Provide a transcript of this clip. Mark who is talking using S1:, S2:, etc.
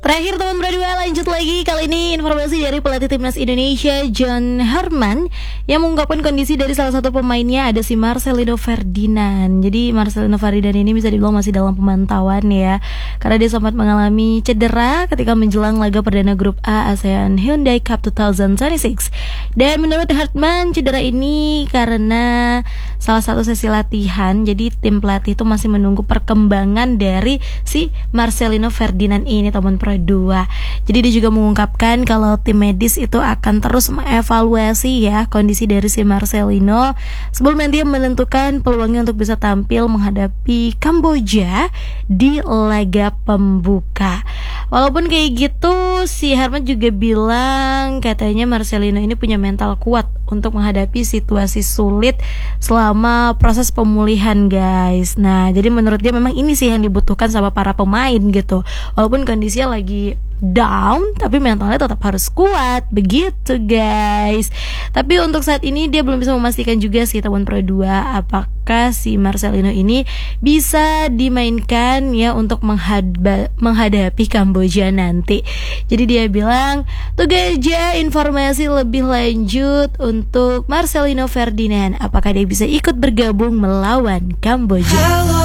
S1: Terakhir teman berdua, lanjut lagi. Kali ini informasi dari pelatih timnas Indonesia John Herman yang mengungkapkan kondisi dari salah satu pemainnya, ada si Marcelino Ferdinand. Jadi Marcelino Ferdinand ini bisa dibilang masih dalam pemantauan ya, karena dia sempat mengalami cedera ketika menjelang laga perdana grup A ASEAN Hyundai Cup 2026. Dan menurut Herman, cedera ini karena salah satu sesi latihan. Jadi tim pelatih itu masih menunggu perkembangan dari si Marcelino Ferdinand ini, teman pro 2. Jadi dia juga mengungkapkan kalau tim medis itu akan terus mengevaluasi ya kondisi dari si Marcelino sebelum nanti menentukan peluangnya untuk bisa tampil menghadapi Kamboja di laga pembuka. Walaupun kayak gitu, si Herman juga bilang katanya Marcelino ini punya mental kuat untuk menghadapi situasi sulit selama proses pemulihan, guys. Nah, jadi menurut dia memang ini sih yang dibutuhkan sama para pemain gitu. Walaupun kondisinya lagi down, tapi mentalnya tetap harus kuat, begitu guys. Tapi untuk saat ini dia belum bisa memastikan juga sih teman pro 2 apakah si Marcelino ini bisa dimainkan ya untuk menghadapi Kamboja nanti. Jadi dia bilang, tunggu aja informasi lebih lanjut untuk Marcelino Ferdinand, apakah dia bisa ikut bergabung melawan Kamboja.